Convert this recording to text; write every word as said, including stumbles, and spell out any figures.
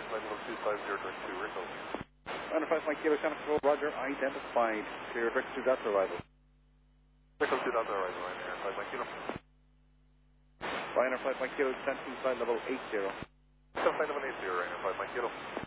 flight level two five zero direct to Rico. Final five Mike Kilo, Santa Control, Roger, identified. Clear Victor two Delta arrival. Rico two Delta arrival, right there, five Mike Kilo. Final five Mike Kilo, descent to flight level eight zero. Flight level eight zero, right there, five Mike Kilo.